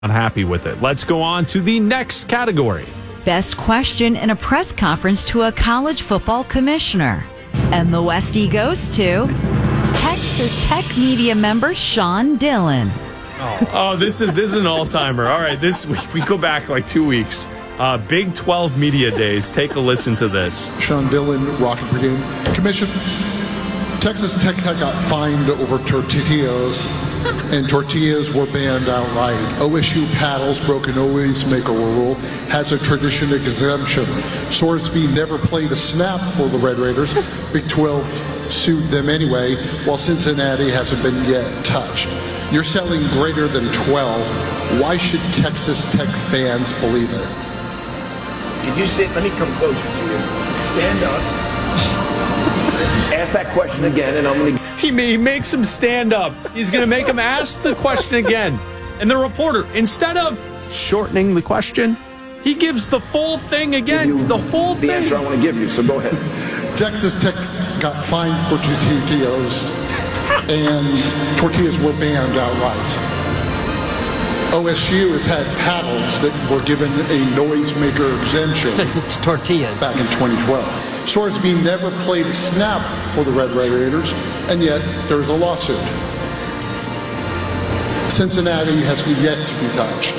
Unhappy with it. Let's go on to the next category. Best question in a press conference to a college football commissioner. And the Westie goes to Texas Tech media member Sean Dillon. Oh, this is an all-timer. All right, this we go back like 2 weeks. Big 12 Media Days. Take a listen to this. Sean Dillon, Rocket Brigade. Commission, Texas Tech got fined over tortillas, and tortillas were banned outright. OSU paddles broke an always make a rule, has a tradition exemption. Sorsby never played a snap for the Red Raiders. Big 12 sued them anyway, while Cincinnati hasn't been yet touched. You're selling greater than 12. Why should Texas Tech fans believe it? Can you sit? Let me come closer to you. Stand up. Ask that question again, and I'm going to... He makes him stand up. He's going to make him ask the question again. And the reporter, instead of shortening the question, he gives the full thing again. The whole thing. The answer I want to give you, so go ahead. Texas Tech got fined for tortillas, and tortillas were banned outright. OSU has had paddles that were given a noisemaker exemption tortillas back in 2012. Sorsby never played a snap for the Red Raiders, and yet there's a lawsuit. Cincinnati has yet to be touched.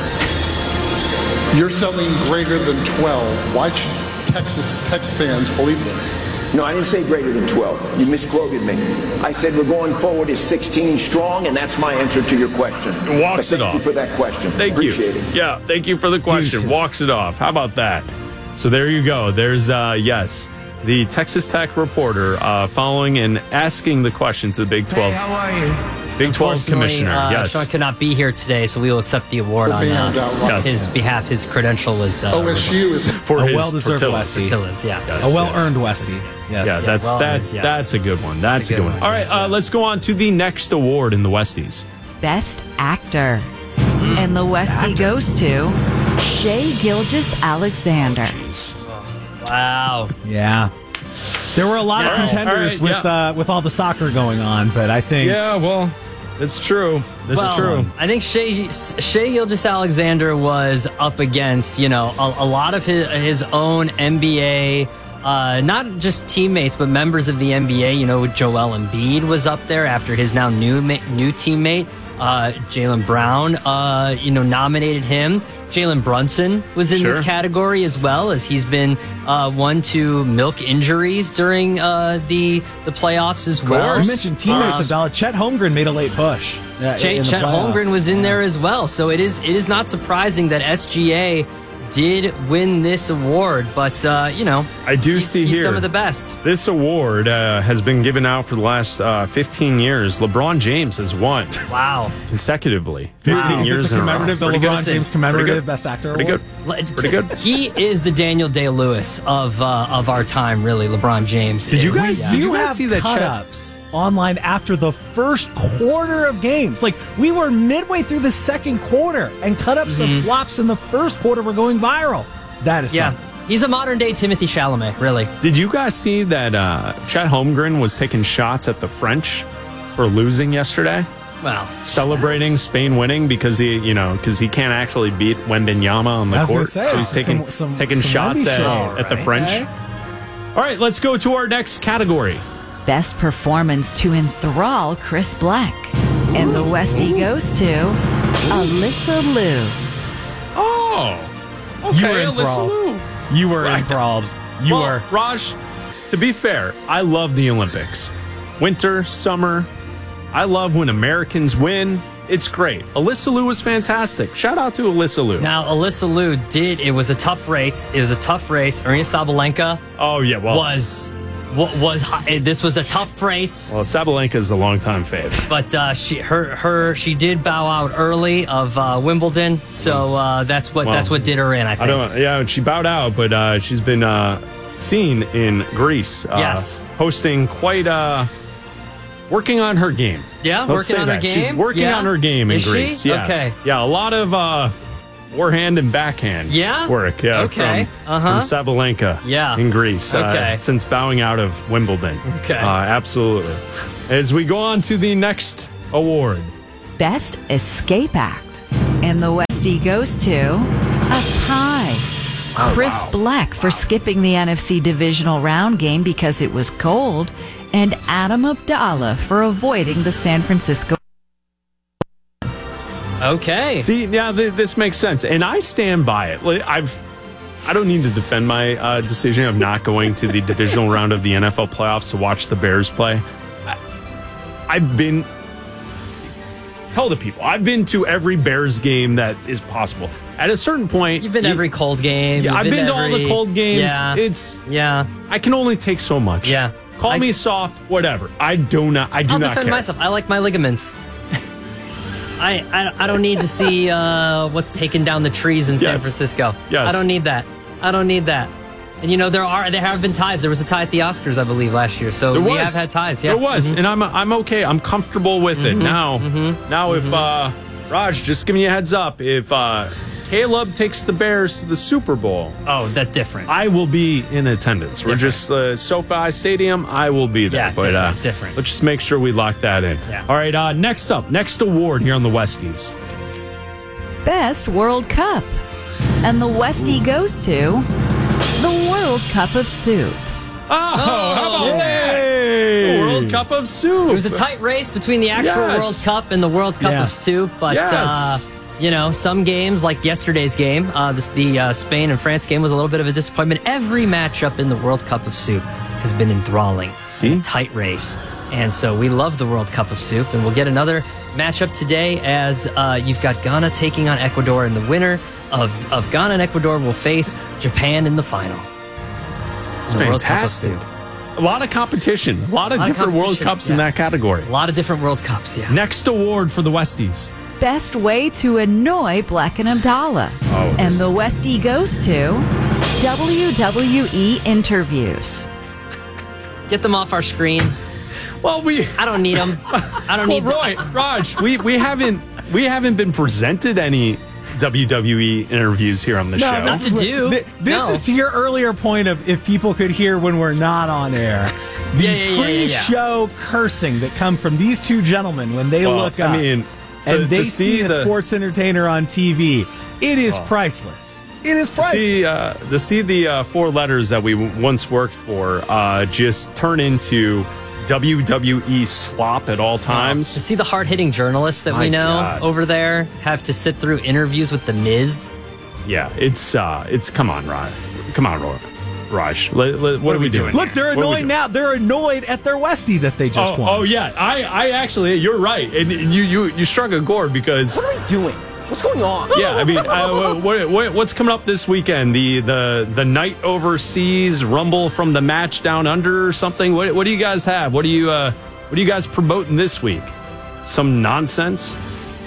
You're selling greater than 12. Why should Texas Tech fans believe them? No, I didn't say greater than 12. You misquoted me. I said we're going forward as 16 strong, and that's my answer to your question. Walks it off. Thank you for that question. Appreciate it. Yeah, thank you for the question. Deuces. Walks it off. How about that? So there you go. There's, yes, the Texas Tech reporter following and asking the question to the Big 12. Hey, how are you? Big 12 commissioner, yes. Sean could not be here today, so we will accept the award on his behalf. His credential was OSU is for a his well-deserved fertility. Westie. Yeah. A well-earned Westie. Yes. Yeah, that's a good one. That's a good one. All right, let's go on to the next award in the Westies. Best actor. And the Westie goes to Shea Gilgeous-Alexander. Wow. Yeah. There were a lot of contenders with all the soccer going on, but I think... Yeah, well, it's true. This is true. I think Shea Gilgeous-Alexander was up against, a lot of his own NBA, not just teammates, but members of the NBA. Joel Embiid was up there after his now new teammate, Jaylen Brown, nominated him. Jalen Brunson was in this category as well, as he's been one to milk injuries during the playoffs as well. You mentioned teammates of Dallas. Chet Holmgren made a late push. Chet Holmgren was in there as well, so it is not surprising that SGA did win this award, but I do see here some of the best. This award has been given out for the last 15 years. LeBron James has won. Wow, consecutively 15 years in a row. The LeBron James commemorative Best Actor Award. Pretty good. He is the Daniel Day-Lewis of our time, really. LeBron James. Did you guys see that cut-ups online after the first quarter of games? Like, we were midway through the second quarter, and cut-ups of flops in the first quarter were going viral. That is something. He's a modern-day Timothy Chalamet, really. Did you guys see that Chet Holmgren was taking shots at the French for losing yesterday? Well, celebrating Spain winning because he can't actually beat Wembanyama on the court, so he's taking shots at the French. Okay. All right, let's go to our next category. Best performance to enthrall Chris Black. And the Westie goes to Alyssa Liu. Oh, okay, you were Alyssa Liu. You were enthralled. Raj, to be fair, I love the Olympics. Winter, summer. I love when Americans win. It's great. Alyssa Liu was fantastic. Shout out to Alyssa Liu. Now, Alyssa Liu it was a tough race. Arina Sabalenka this was a tough race. Well, Sabalenka is a longtime fave. But she did bow out early of Wimbledon, so that's what did her in, I think. She bowed out, but she's been seen in Greece. Hosting quite working on her game. Yeah, working on her game? She's working on her game in Greece. She? Yeah. Okay. Yeah, a lot of forehand and backhand work. Yeah, okay. From Sabalenka in Greece. Since bowing out of Wimbledon. Okay. Absolutely. As we go on to the next award. Best Escape Act. And the Westie goes to a tie. Chris Black for skipping the NFC divisional round game because it was cold, and Adam Abdallah for avoiding the San Francisco. Okay. See, yeah, this makes sense, and I stand by it. I don't need to defend my decision of not going to the divisional round of the NFL playoffs to watch the Bears play. Tell the people, I've been to every Bears game that is possible. At a certain point, You've been to every cold game. Yeah, I've been to all the cold games. Yeah. I can only take so much. Yeah. Call me soft, whatever. I do not I'll not defend care. myself. I like my ligaments. I don't need to see what's taking down the trees in San Francisco. Yes. I don't need that. And there have been ties. There was a tie at the Oscars, I believe, last year. So we have had ties. Yeah, there was, and I'm okay. I'm comfortable with it now. If Raj, just giving you a heads up, if Caleb takes the Bears to the Super Bowl, that's different. I will be in attendance. We're just SoFi Stadium. I will be there. Yeah, but different. Let's just make sure we lock that in. Yeah. All right. Next award here on the Westies. Best World Cup. And the Westie goes to the World Cup of Soup. How about that? The World Cup of Soup. It was a tight race between the actual World Cup and the World Cup of Soup, but some games, like yesterday's game, the Spain and France game, was a little bit of a disappointment. Every matchup in the World Cup of Soup has been enthralling. See? A tight race. And so we love the World Cup of Soup, and we'll get another matchup today as you've got Ghana taking on Ecuador, and the winner of Ghana and Ecuador will face Japan in the final. It's fantastic. A lot of competition. A lot of different World Cups in that category. A lot of different World Cups, yeah. Next award for the Westies. Best way to annoy Black and Abdallah. And the Westie goes to WWE interviews. Get them off our screen. Well, I don't need them. I don't need them. Raj, we haven't been presented any WWE interviews here on the show. Not to do. This is to your earlier point of if people could hear when we're not on air. The pre-show cursing that come from these two gentlemen when they look up and they see a sports entertainer on TV. It is priceless. It is priceless. To see the four letters that we once worked for just turn into WWE slop at all times. To see the hard-hitting journalists that we know over there have to sit through interviews with The Miz. Yeah, it's come on, Raj. Come on, Raj. What are we doing? Look, they're annoyed now. They're annoyed at their Westie that they just won. Oh yeah, I actually, you're right, and you struck a chord because what are we doing? What's going on? Yeah, I mean, what's coming up this weekend? The night overseas rumble from the match down under or something. What do you guys have? What are you guys promoting this week? Some nonsense.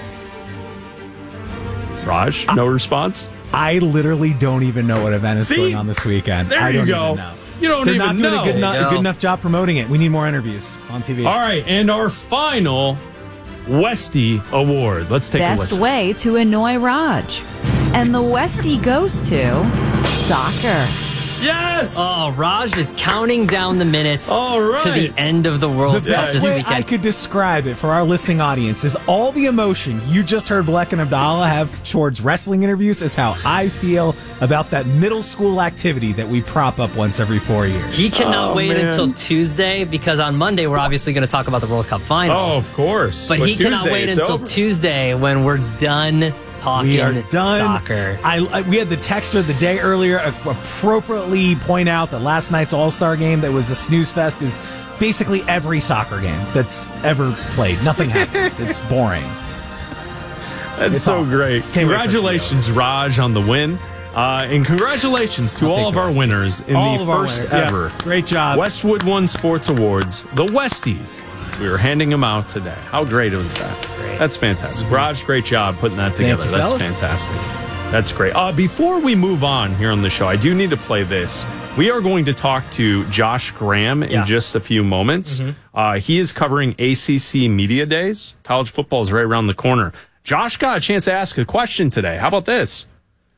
Raj, no response. I literally don't even know what event is going on this weekend. There you go. You don't They're even not know. doing a good enough job promoting it. We need more interviews on TV. All right, and our final Westie Award. Let's take a listen. Best way to annoy Raj. And the Westie goes to soccer. Yes! Oh, Raj is counting down the minutes to the end of the World Cup this way weekend. I could describe it for our listening audience is all the emotion you just heard Black and Abdallah have towards wrestling interviews is how I feel about that middle school activity that we prop up once every 4 years. He cannot wait until Tuesday because on Monday we're obviously going to talk about the World Cup final. Oh, of course. But he cannot wait until Tuesday when we're done talking we are done. Soccer. We had the texter the day earlier appropriately point out that last night's All-Star game that was a snooze fest is basically every soccer game that's ever played. Nothing happens. It's boring. That's so great. Congratulations, Raj, on the win. And congratulations to all of our winners in the first ever great job Westwood One Sports Awards, the Westies. We were handing them out today. How great was that? Great. That's fantastic. Raj, great job putting that together. Thank you, That's fellas. fantastic. That's great. Before we move on here on the show, I do need to play this. We are going to talk to Josh Graham in just a few moments. He is covering ACC Media Days. College football is right around the corner. Josh got a chance to ask a question today. How about this?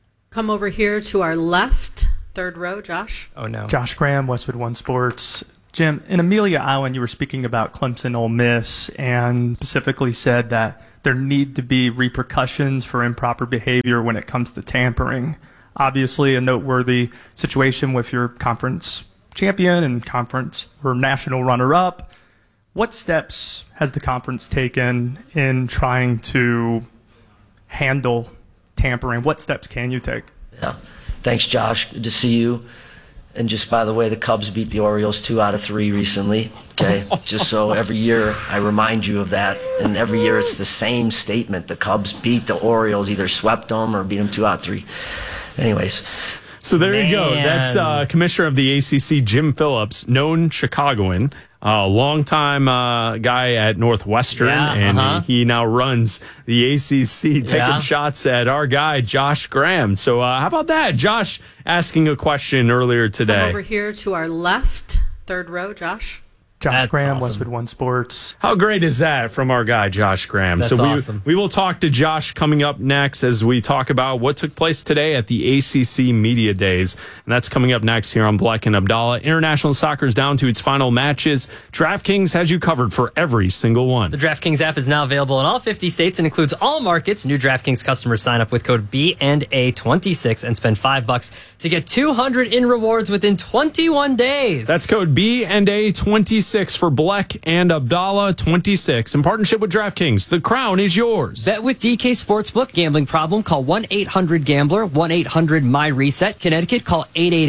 Come over here to our left, third row, Josh. Oh, no. Josh Graham, Westwood One Sports. Jim, in Amelia Island, you were speaking about Clemson Ole Miss and specifically said that there need to be repercussions for improper behavior when it comes to tampering. Obviously, a noteworthy situation with your conference champion and conference or national runner-up. What steps has the conference taken in trying to handle tampering? What steps can you take? Yeah. Thanks, Josh. Good to see you. And just by the way, the Cubs beat the Orioles 2 out of 3 recently. Okay, just so every year I remind you of that. And every year it's the same statement: the Cubs beat the Orioles, either swept them or beat them 2 out of 3. Anyways. So there you go. That's Commissioner of the ACC, Jim Phillips, known Chicagoan, longtime guy at Northwestern, and he now runs the ACC, taking shots at our guy, Josh Graham. So how about that? Josh asking a question earlier today. Come over here to our left, third row, Josh. Josh Graham, awesome. Westwood One Sports. How great is that from our guy, Josh Graham? That's awesome. We will talk to Josh coming up next as we talk about what took place today at the ACC Media Days. And that's coming up next here on Black and Abdallah. International soccer is down to its final matches. DraftKings has you covered for every single one. The DraftKings app is now available in all 50 states and includes all markets. New DraftKings customers sign up with code BNA26 and spend $5 to get $200 in rewards within 21 days. That's code BNA26 for Black and Abdallah 26 in partnership with DraftKings. The crown is yours. Bet with DK Sportsbook. Gambling problem? Call 1-800-GAMBLER. 1-800-MY-RESET. Connecticut, call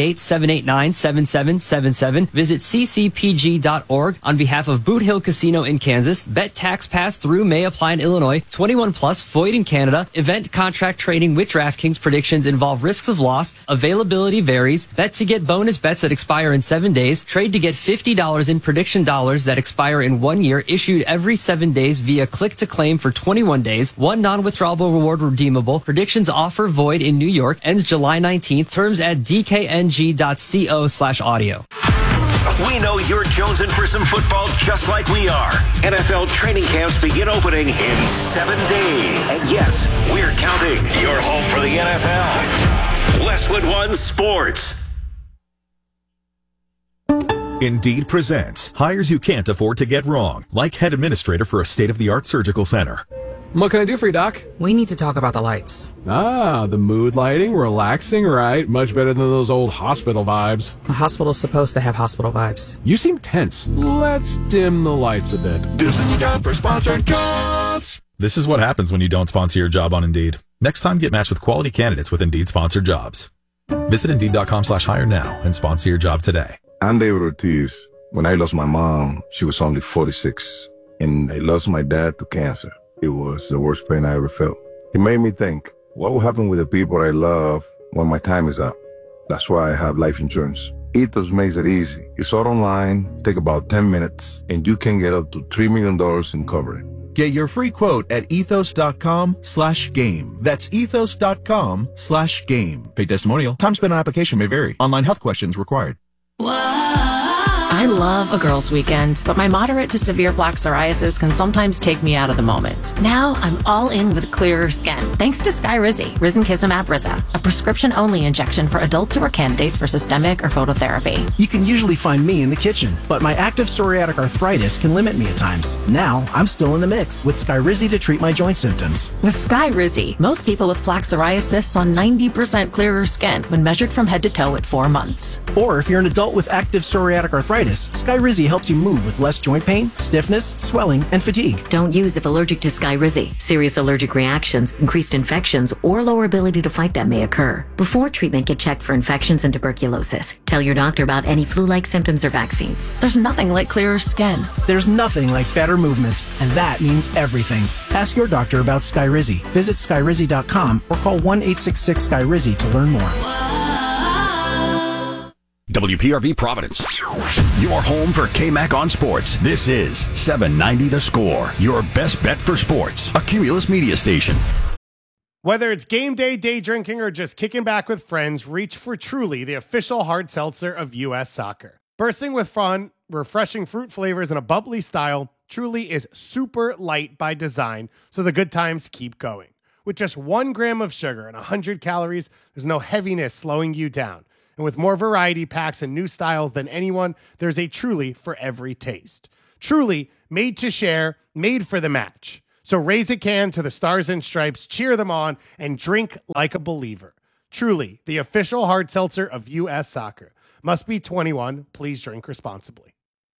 888-789-7777. Visit ccpg.org. On behalf of Boot Hill Casino in Kansas, bet tax pass through may apply in Illinois. 21 plus, void in Canada. Event contract trading with DraftKings. Predictions involve risks of loss. Availability varies. Bet to get bonus bets that expire in 7 days. Trade to get $50 in prediction dollars that expire in 1 year, issued every 7 days via click to claim for 21 days. One non-withdrawable reward redeemable. Predictions offer void in New York. Ends July 19th. Terms at dkng.co/audio. We know you're jonesing for some football just like we are. NFL training camps begin opening in 7 days. And yes, we're counting. You're home for the NFL. Westwood One Sports. Indeed presents hires you can't afford to get wrong, like head administrator for a state-of-the-art surgical center. What can I do for you, Doc? We need to talk about the lights. Ah, the mood lighting, relaxing, right? Much better than those old hospital vibes. A hospital's supposed to have hospital vibes. You seem tense. Let's dim the lights a bit. This is time for sponsored jobs. This is what happens when you don't sponsor your job on Indeed. Next time, get matched with quality candidates with Indeed sponsored jobs. Visit Indeed.com/hire now and sponsor your job today. I'm David Ortiz. When I lost my mom, she was only 46, and I lost my dad to cancer. It was the worst pain I ever felt. It made me think, what will happen with the people I love when my time is up? That's why I have life insurance. Ethos makes it easy. It's all online, take about 10 minutes, and you can get up to $3 million in coverage. Get your free quote at ethos.com/game. That's ethos.com/game. Paid testimonial. Time spent on application may vary. Online health questions required. I love a girls' weekend, but my moderate to severe plaque psoriasis can sometimes take me out of the moment. Now I'm all in with clearer skin, thanks to Skyrizi, Risankizumab Riza, a prescription-only injection for adults who are candidates for systemic or phototherapy. You can usually find me in the kitchen, but my active psoriatic arthritis can limit me at times. Now I'm still in the mix with Skyrizi to treat my joint symptoms. With Skyrizi, most people with plaque psoriasis saw 90% clearer skin when measured from head to toe at 4 months. Or if you're an adult with active psoriatic arthritis, Skyrizi helps you move with less joint pain, stiffness, swelling, and fatigue. Don't use if allergic to Skyrizi. Serious allergic reactions, increased infections, or lower ability to fight them may occur. Before treatment, get checked for infections and tuberculosis. Tell your doctor about any flu-like symptoms or vaccines. There's nothing like clearer skin. There's nothing like better movement, and that means everything. Ask your doctor about Skyrizi. Visit Skyrizi.com or call 1-866-SKYRIZI to learn more. WPRV Providence. Your home for KMAC on sports. This is 790 The Score. Your best bet for sports. A Cumulus media station. Whether it's game day, day drinking, or just kicking back with friends, reach for Truly, the official hard seltzer of U.S. soccer. Bursting with fun, refreshing fruit flavors, and a bubbly style, Truly is super light by design, so the good times keep going. With just 1 gram of sugar and 100 calories, there's no heaviness slowing you down. And with more variety packs and new styles than anyone, there's a Truly for every taste. Truly, made to share, made for the match. So raise a can to the Stars and Stripes, cheer them on, and drink like a believer. Truly, the official hard seltzer of U.S. Soccer. Must be 21. Please drink responsibly.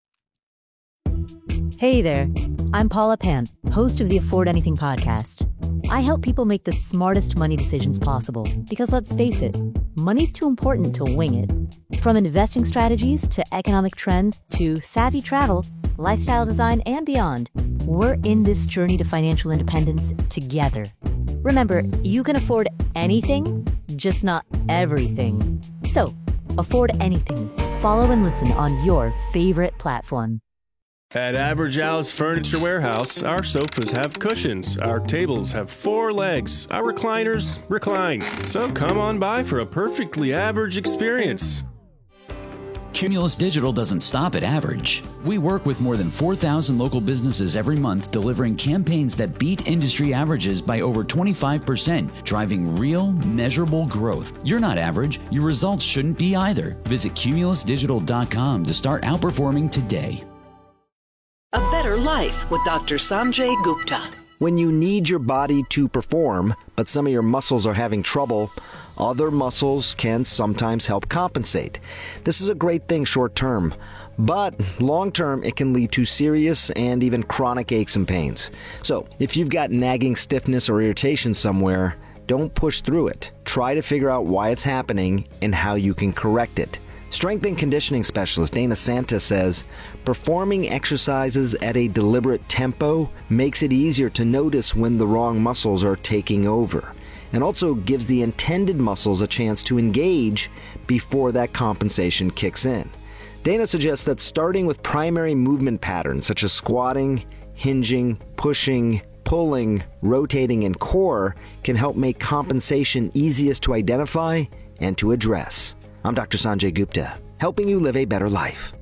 Hey there, I'm Paula Pant, host of the Afford Anything podcast. I help people make the smartest money decisions possible because, let's face it, money's too important to wing it. From investing strategies to economic trends to savvy travel, lifestyle design, and beyond, we're in this journey to financial independence together. Remember, you can afford anything, just not everything. So, afford anything. Follow and listen on your favorite platform. At Average Al's Furniture Warehouse, our sofas have cushions, our tables have 4 legs, our recliners recline. So come on by for a perfectly average experience. Cumulus Digital doesn't stop at average. We work with more than 4,000 local businesses every month, delivering campaigns that beat industry averages by over 25%, driving real, measurable growth. You're not average. Your results shouldn't be either. Visit cumulusdigital.com to start outperforming today. A better life with Dr. Sanjay Gupta. When you need your body to perform, but some of your muscles are having trouble, other muscles can sometimes help compensate. This is a great thing short term, but long term it can lead to serious and even chronic aches and pains. So if you've got nagging stiffness or irritation somewhere, don't push through it. Try to figure out why it's happening and how you can correct it. Strength and conditioning specialist Dana Santa says, performing exercises at a deliberate tempo makes it easier to notice when the wrong muscles are taking over, and also gives the intended muscles a chance to engage before that compensation kicks in. Dana suggests that starting with primary movement patterns such as squatting, hinging, pushing, pulling, rotating, and core can help make compensation easiest to identify and to address. I'm Dr. Sanjay Gupta, helping you live a better life.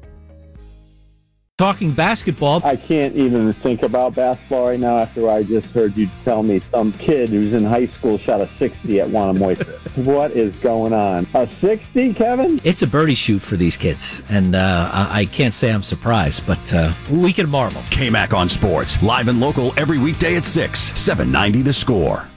Talking basketball. I can't even think about basketball right now after I just heard you tell me some kid who's in high school shot a 60 at Wannamoisa. What is going on? A 60, Kevin? It's a birdie shoot for these kids, and I can't say I'm surprised, but we can marvel. K-Mac on Sports, live and local every weekday at 6, 790 The Score.